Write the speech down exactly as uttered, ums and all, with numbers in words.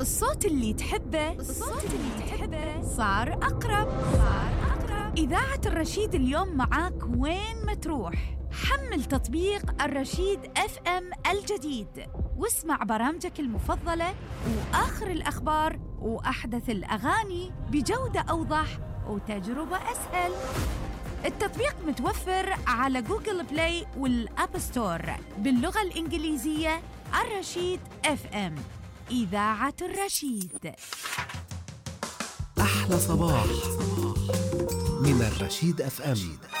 الصوت اللي تحبه الصوت اللي تحبه صار أقرب صار أقرب إذاعة الرشيد اليوم معاك وين ما تروح. حمل تطبيق الرشيد اف ام الجديد واسمع برامجك المفضلة وآخر الأخبار وأحدث الأغاني بجودة أوضح وتجربة أسهل. التطبيق متوفر على جوجل بلاي والأب ستور باللغة الإنجليزية. الرشيد اف ام، إذاعة الرشيد. أحلى صباح من الرشيد اف ام.